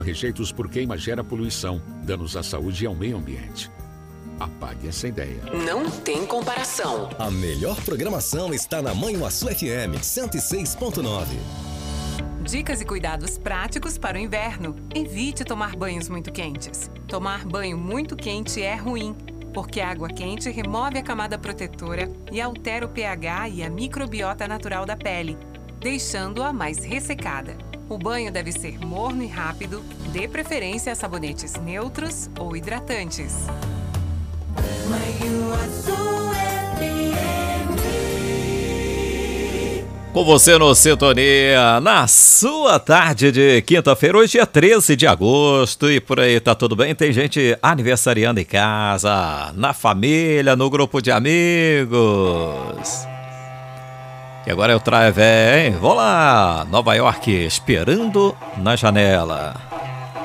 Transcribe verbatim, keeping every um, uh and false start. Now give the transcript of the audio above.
Rejeitos por queima gera poluição, danos à saúde e ao meio ambiente. Apague essa ideia. Não tem comparação. A melhor programação está na Manhuaçu F M cento e seis ponto nove. Dicas e cuidados práticos para o inverno. Evite tomar banhos muito quentes. Tomar banho muito quente é ruim, porque a água quente remove a camada protetora e altera o pH e a microbiota natural da pele, deixando-a mais ressecada. O banho deve ser morno e rápido, dê preferência a sabonetes neutros ou hidratantes. Com você no Sintonia, na sua tarde de quinta-feira, hoje é treze de agosto e por aí tá tudo bem? Tem gente aniversariando em casa, na família, no grupo de amigos. E agora eu trago, hein? Vou lá, Nova York, esperando na janela.